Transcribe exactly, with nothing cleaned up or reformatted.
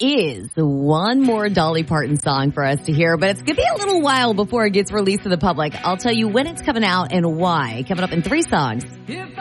is one more Dolly Parton song for us to hear, but it's going to be a little while before it gets released to the public. I'll tell you when it's coming out and why. Coming up in three songs.